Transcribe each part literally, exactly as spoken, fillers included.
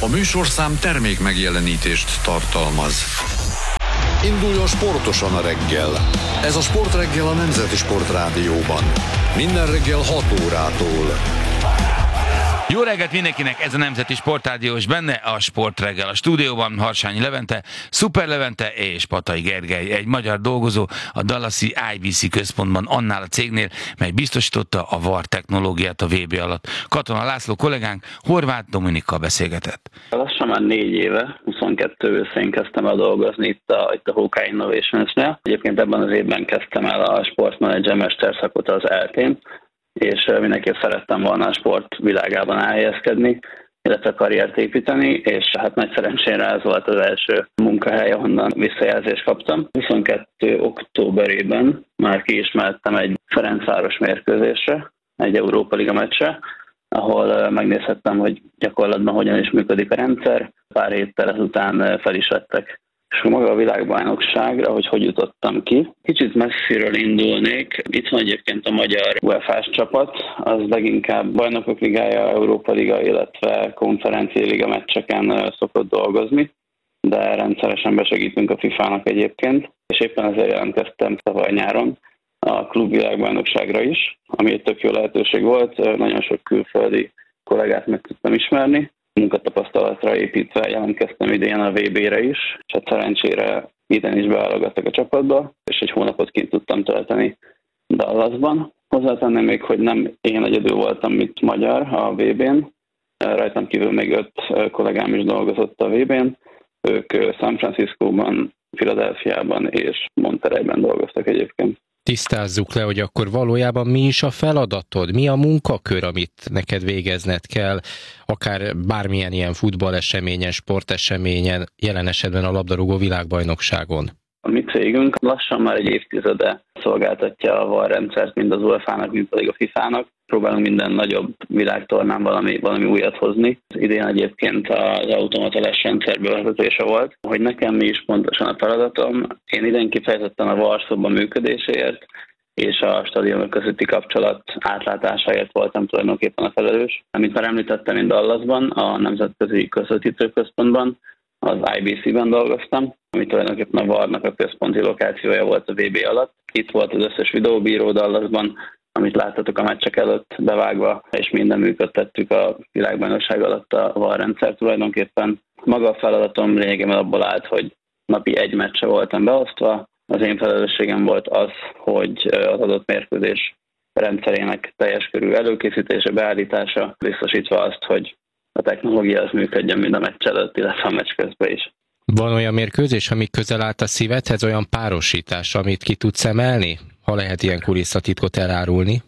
A műsorszám termék megjelenítést tartalmaz. Induljon sportosan a reggel. Ez a Sportreggel a Nemzeti Sportrádióban. Minden reggel hat órától. Jó reggelt mindenkinek, ez a Nemzeti Sportrádió, és benne a Sportreggel. A stúdióban Harsányi Levente, Szuper Levente és Patai Gergely, egy magyar dolgozó a Dallasi I B C központban, annál a cégnél, mely biztosította a VAR technológiát a vé bé alatt. Katona László kollégánk Horváth Dominikkal beszélgetett. Lassan már négy éve, huszonkettő őszén kezdtem el dolgozni itt a, itt a há ká Innovationsnél. Egyébként ebben az évben kezdtem el a sportmenedzser mesterszakot az é el té-n, és mindenképp szerettem volna a sport világában elhelyezkedni, illetve karriert építeni, és hát nagy szerencsére ez volt az első munkahely, ahonnan visszajelzést kaptam. huszonkettő októberében már kiismertem egy Ferencváros mérkőzésre, egy Európa Liga meccsre, ahol megnézhettem, hogy gyakorlatban hogyan is működik a rendszer. Pár héttel ezután fel is vettek. És maga a világbajnokságra, hogy hogy jutottam ki. Kicsit messziről indulnék. Itt van egyébként a magyar u e fás csapat, az leginkább Bajnokok Ligája, Európa Liga, illetve Konferencia Liga meccseken szokott dolgozni, de rendszeresen besegítünk a fifának egyébként, és éppen ezért jelentkeztem tavaly nyáron a klub világbajnokságra is, ami egy tök jó lehetőség volt. Nagyon sok külföldi kollégát meg tudtam ismerni. Munkatapasztalatra építve jelentkeztem idén a vé bére is, és hát szerencsére idén is beállgattak a csapatba, és egy hónapot kint tudtam tölteni Dallasban. Hozzátenném még, hogy nem én egyedül voltam itt magyar a vé bén, rajtam kívül még öt kollégám is dolgozott a vé bén, ők San Franciscóban, Philadelphiában és Monterreyben dolgoztak egyébként. Tisztázzuk le, hogy akkor valójában mi is a feladatod? Mi a munkakör, amit neked végezned kell, akár bármilyen ilyen futballeseményen, sporteseményen, jelen esetben a labdarúgó világbajnokságon? A mi cégünk lassan már egy évtizede szolgáltatja a VAR rendszert, mind az u e fának, mind pedig a fifának. Próbálunk minden nagyobb világtornán valami, valami újat hozni. Idén egyébként az automata lesrendszer bevezetése volt. Hogy nekem mi is pontosan a feladatom, én idén kifejezetten a VAR szoba működéséért és a stadionok közötti kapcsolat átlátásáért voltam tulajdonképpen a felelős. Amit már említettem, én Dallasban, a Nemzetközi Közvetítőközpontban, az I B C-ben dolgoztam, ami tulajdonképpen a VAR-nak a központi lokációja volt a vé bé alatt. Itt volt az összes videóbíró Dallasban, amit láttatok a meccsek előtt bevágva, és minden működtettük a világbajnokság alatt a VAR rendszer tulajdonképpen. Maga a feladatom lényegében abból állt, hogy napi egy meccse voltam beosztva. Az én felelősségem volt az, hogy az adott mérkőzés rendszerének teljes körű előkészítése, beállítása, biztosítva azt, hogy a technológia az működjön mind a meccs előtt, illetve a meccs közben is. Van olyan mérkőzés, ami közel állt a szívedhez, olyan párosítás, amit ki tudsz emelni? Ha lehet ilyen kulisszatitkot elárulni?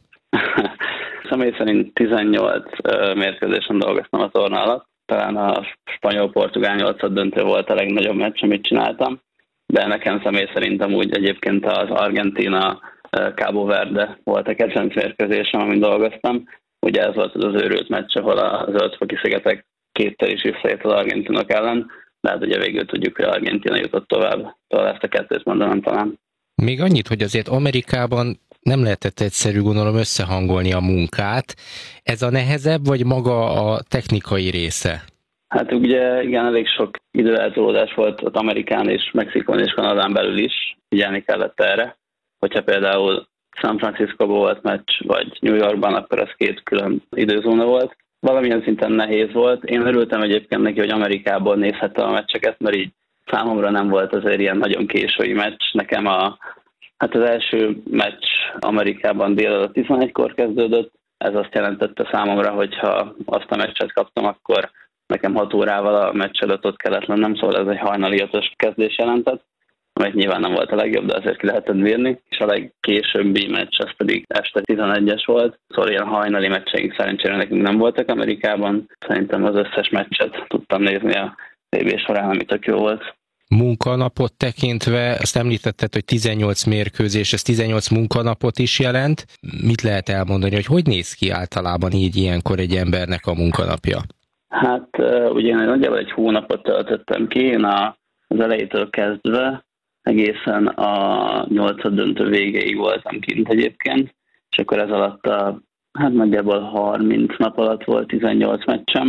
Személy szerint tizennyolc mérkőzésen dolgoztam a torna alatt. Talán a spanyol-portugál nyolcad döntő volt a legnagyobb meccs, amit csináltam. De nekem személy szerint amúgy egyébként az Argentina Cabo Verde volt a kedvenc mérkőzésem, amin dolgoztam. Ugye ez volt az őrült meccs, ahol a Zöld-foki szigetek kétszer is visszaért az argentinok ellen, de hát ugye végül tudjuk, hogy Argentina jutott tovább. Talán ezt a kettőt mondanám talán. Még annyit, hogy azért Amerikában nem lehetett egyszerű, gondolom, összehangolni a munkát. Ez a nehezebb, vagy maga a technikai része? Hát ugye igen, elég sok időeltolódás volt ott Amerikán és Mexikón és Kanadán belül is, figyelni kellett erre. Hogyha például San Franciscóban volt meccs, vagy New Yorkban, akkor ez két külön időzóna volt. Valamilyen szinten nehéz volt. Én örültem egyébként neki, hogy Amerikából nézhettem a meccseket, mert így számomra nem volt azért ilyen nagyon késői meccs. Nekem a, hát az első meccs Amerikában délelőtt tizenegykor kezdődött. Ez azt jelentette számomra, hogy ha azt a meccset kaptam, akkor nekem hat órával a meccs előtt ott kellett lennem, szóval ez egy hajnali ötös kezdés jelentett, amely nyilván nem volt a legjobb, de azért ki lehetett bírni. És a legkésőbbi meccs az pedig este tizenegyes volt, szóval ilyen hajnali meccseink szerencsére nekünk nem voltak Amerikában. Szerintem az összes meccset tudtam nézni a té vé során, ami tök jó volt. Munkanapot tekintve, azt említetted, hogy tizennyolc mérkőzés, ez tizennyolc munkanapot is jelent. Mit lehet elmondani, hogy hogy néz ki általában így ilyenkor egy embernek a munkanapja? Hát ugye én nagyjából egy hónapot töltöttem ki, én az elejétől kezdve egészen a nyolcad döntő végéig voltam kint egyébként, és akkor ez alatt a, hát nagyjából harminc nap alatt volt tizennyolc meccsem.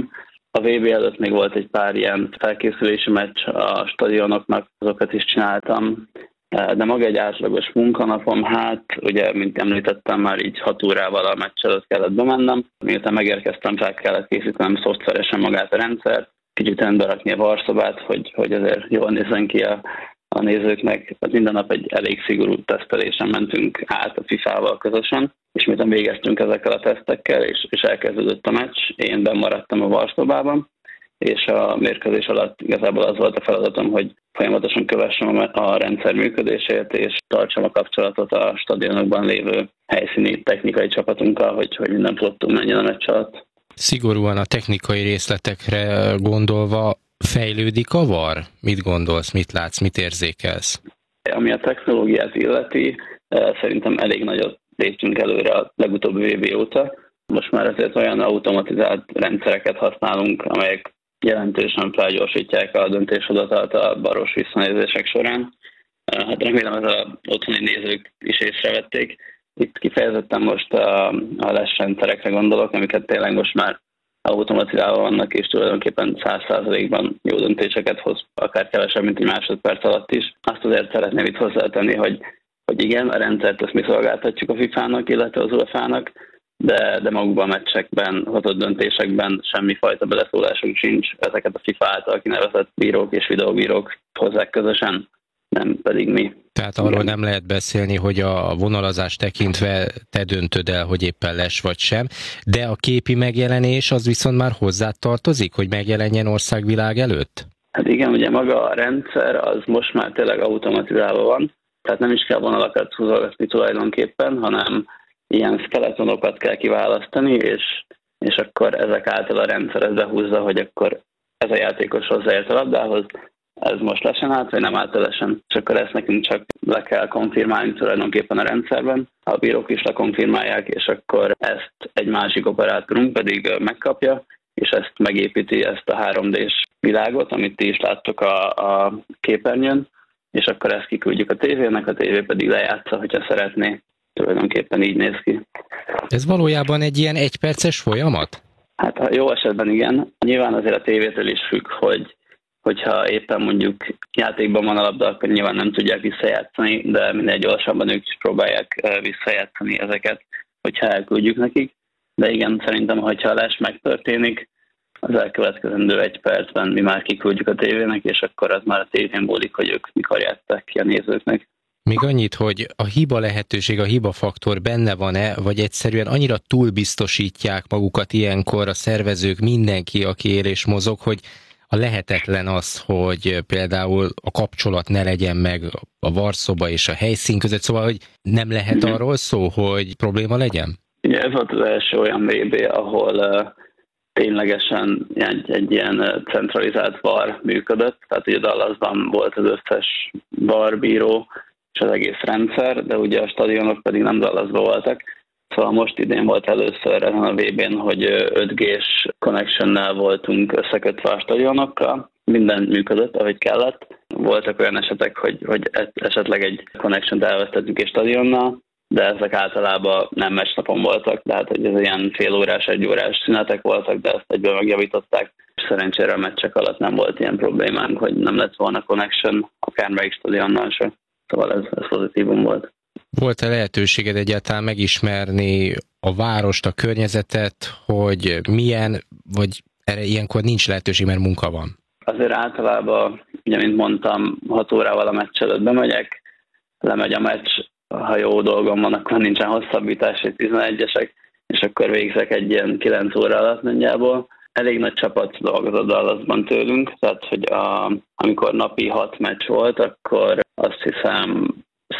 A vé bé előtt még volt egy pár ilyen felkészülési meccs a stadionoknak, azokat is csináltam. De maga egy átlagos munkanapom, hát ugye, mint említettem, már így hat órával a meccs előtt kellett bemennem. Miután megérkeztem, fel kellett készítenem szoftveresen magát a rendszert, kicsit rendbe rakni a varszobát, hogy, hogy azért jól nézzen ki a, a nézőknek. Minden nap egy elég szigorú tesztelésen mentünk át a fifával közösen, és miután végeztünk ezekkel a tesztekkel, és, és elkezdődött a meccs, én bemaradtam a varszobában, és a mérkőzés alatt igazából az volt a feladatom, hogy folyamatosan kövessem a rendszer működését, és tartsam a kapcsolatot a stadionokban lévő helyszíni technikai csapatunkkal, hogy, hogy minden flottul menjen a meccs alatt. Szigorúan a technikai részletekre gondolva fejlődik a VAR? Mit gondolsz, mit látsz, mit érzékelsz? Ami a technológiát illeti, szerintem elég nagyot léptünk előre a legutóbbi vé bé óta. Most már azért olyan automatizált rendszereket használunk, amelyek jelentősen felgyorsítják a döntéshozatalt a baros visszanézések során. Hát remélem, ez az otthoni nézők is észrevették. Itt kifejezetten most a, a les rendszerekre gondolok, amiket tényleg most már automatizálva vannak, és tulajdonképpen száz százalékban jó döntéseket hoz, akár kevesebb, mint egy másodperc alatt is. Azt azért szeretném itt hozzátenni, hogy, hogy igen, a rendszert ezt mi szolgáltatjuk a fifának, illetve az u ef á-nak, de, de magukban a meccsekben, hozott döntésekben semmifajta beleszólásunk sincs. Ezeket a FIFA által kinevezett bírók és videóbírók hozzák közösen, nem pedig mi. Tehát arról igen. Nem lehet beszélni, hogy a vonalazást tekintve te döntöd el, hogy éppen les vagy sem, de a képi megjelenés az viszont már hozzá tartozik, hogy megjelenjen országvilág előtt? Hát igen, ugye maga a rendszer az most már tényleg automatizálva van, tehát nem is kell vonalakat húzogatni tulajdonképpen, hanem ilyen skeletonokat kell kiválasztani, és, és akkor ezek által a rendszer ezt behúzza, hogy akkor ez a játékos hozzáért a labdához, ez most lesen át, vagy nem állt lesen. És akkor ezt nekünk csak le kell konfirmálni tulajdonképpen a rendszerben. A bírók is lekonfirmálják, és akkor ezt egy másik operátorunk pedig megkapja, és ezt megépíti, ezt a három dés világot, amit ti is láttok a, a képernyőn, és akkor ezt kiküldjük a tévének, a tévé pedig lejátsza, hogyha szeretné. Tulajdonképpen így néz ki. Ez valójában egy ilyen egyperces folyamat? Hát ha jó esetben igen. Nyilván azért a tévétől is függ, hogy hogyha éppen mondjuk játékban van a labda, akkor nyilván nem tudják visszajátszani, de minél gyorsabban ők is próbálják visszajátszani ezeket, hogyha elküldjük nekik. De igen, szerintem, hogyha a les megtörténik, az elkövetkezendő egy percben mi már kiküldjük a tévének, és akkor az már a tévén múlik, hogy ők mikor játsszák ki a nézőknek. Még annyit, hogy a hiba lehetőség, a hiba faktor benne van-e, vagy egyszerűen annyira túlbiztosítják magukat ilyenkor a szervezők, mindenki, aki él és mozog, hogy a lehetetlen az, hogy például a kapcsolat ne legyen meg a varszoba és a helyszín között, szóval, hogy nem lehet arról szó, hogy probléma legyen? Ugye ez volt az első olyan vé bé, ahol uh, ténylegesen egy, egy ilyen centralizált VAR működött, tehát ugye Dallasban volt az összes VAR bíró, és az egész rendszer, de ugye a stadionok pedig nem Dallasban voltak. Szóval most idén volt először ezen a vé bén, hogy öt gés connection-nel voltunk összekötve a stadionokkal. Minden működött, ahogy kellett. Voltak olyan esetek, hogy, hogy esetleg egy connection-t elvesztettünk egy stadionnal, de ezek általában nem meccsnapon voltak, tehát hogy ez ilyen fél órás, egy órás szünetek voltak, de ezt egyből megjavították. Szerencsére a meccsek alatt nem volt ilyen problémánk, hogy nem lett volna connection akármelyik stadionnal se. Szóval ez, ez pozitívum volt. Volt-e lehetőséged egyáltalán megismerni a várost, a környezetet, hogy milyen, vagy erre ilyenkor nincs lehetőség, mert munka van? Azért általában, ugye, mint mondtam, hat órával a meccs előtt bemegyek, lemegy a meccs, ha jó dolgom van, akkor nincsen hosszabbítás, egy tizenegyesek, és akkor végzek egy ilyen kilenc óra alatt nagyjából. Elég nagy csapat dolgozott Dallasban tőlünk, tehát hogy a, amikor napi hat meccs volt, akkor azt hiszem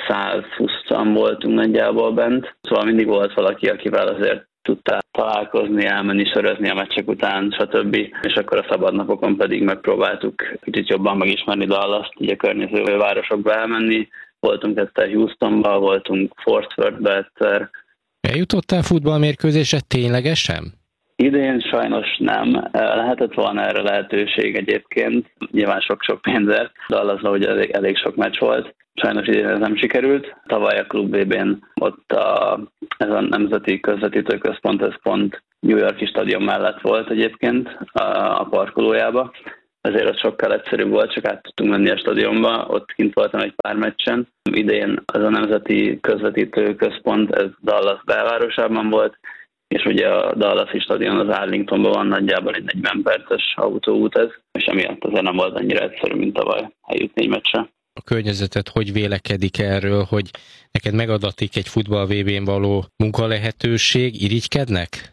százhúszan voltunk nagyjából bent. Szóval mindig volt valaki, akivel azért tudtál találkozni, elmenni, sörözni a meccsek után, stb. És akkor a szabadnapokon pedig megpróbáltuk kicsit jobban megismerni Dallast, így a környező városokba elmenni. Voltunk egyszer Houstonba, voltunk Fort Worthbe egyszer. Eljutottál futballmérkőzésre ténylegesen? Idén sajnos nem. Lehetett volna erre lehetőség egyébként, nyilván sok-sok pénzért. Dallasban ugye elég, elég sok meccs volt. sajnos idén ez nem sikerült. Tavaly a Klub vé bén ott a, ez a Nemzeti Közvetítőközpont, ez pont New York-i stadion mellett volt egyébként a, a parkolójába. Ezért az sokkal egyszerűbb volt, csak át tudtunk menni a stadionba, ott kint voltam egy pár meccsen. Idén az a Nemzeti Közvetítőközpont, ez Dallas belvárosában volt, és ugye a Dallasi stadion az Arlingtonban van, nagyjából egy negyven perces autóút ez, és emiatt azért nem volt annyira egyszerű, mint tavaly eljutni egy meccsre. A környezetet hogy vélekedik erről, hogy neked megadatik egy futball vé bén való munkalehetőség, irigykednek?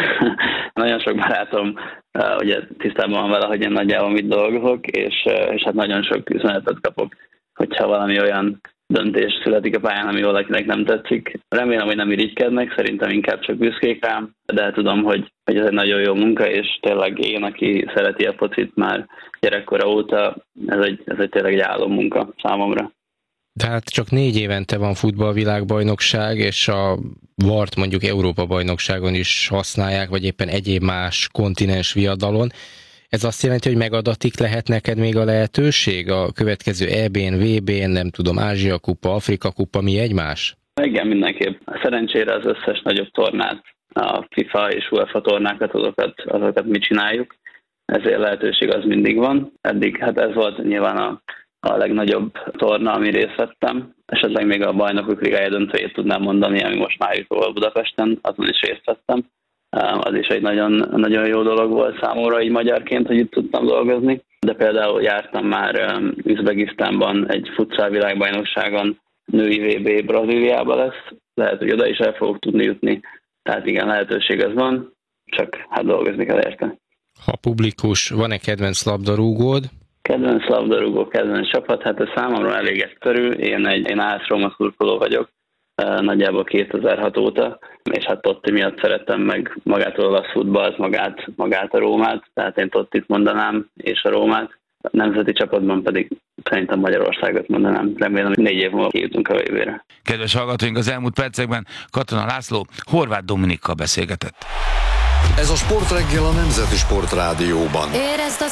Nagyon sok barátom uh, ugye tisztában van vele, hogy én nagyjából mit dolgozok, és, uh, és hát nagyon sok üzenetet kapok, hogyha valami olyan döntés születik a pályán, ami valakinek nem tetszik. Remélem, hogy nem irigykednek, szerintem inkább csak büszkék rám, de tudom, hogy, hogy ez egy nagyon jó munka, és tényleg én, aki szereti a focit már gyerekkora óta, ez egy, ez egy tényleg egy álom munka számomra. De hát csak négy évente van futballvilágbajnokság, és a vart mondjuk Európa-bajnokságon is használják, vagy éppen egyéb más kontinens viadalon. Ez azt jelenti, hogy megadatik lehet neked még a lehetőség a következő é bén, vé bén, nem tudom, Ázsia kupa, Afrika kupa, mi egymás? Igen, mindenképp. Szerencsére az összes nagyobb tornát, a FIFA és UEFA tornákat, azokat, azokat mi csináljuk. Ezért lehetőség az mindig van. Eddig hát ez volt nyilván a, a legnagyobb torna, ami részt vettem. Esetleg még a Bajnokok Ligája döntőjét tudnám mondani, ami most már jutott Budapesten, azon is részt vettem. Az is egy nagyon, nagyon jó dolog volt számomra így magyarként, hogy itt tudtam dolgozni. De például jártam már Üzbegisztánban egy futsal világbajnokságon, női vé bé Brazíliában lesz. Lehet, hogy oda is el fogok tudni jutni. Tehát igen, lehetőség ez van, csak hát dolgozni kell érte. Ha publikus, van-e kedvenc labdarúgód? Kedvenc labdarúgó, kedvenc csapat, hát ez számomra elég egyszerű. Én egy én á es Róma szurkoló vagyok, nagyjából kétezer-hat óta, és hát Totti miatt szerettem meg magát az olasz futballt, magát, magát a Rómát, tehát én Tottit mondanám, és a Rómát. A nemzeti csapatban pedig szerintem Magyarországot mondanám. Remélem, hogy négy év múlva kijutunk a vé bére. Kedves hallgatóink, az elmúlt percekben Katona László Horváth Dominikkal beszélgetett. Ez a Sportreggel a Nemzeti Sportrádióban. Érezd a